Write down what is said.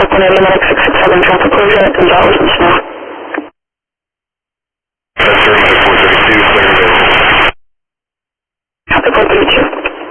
Airport Limerick 667 traffic closure at Gonzales and Snow.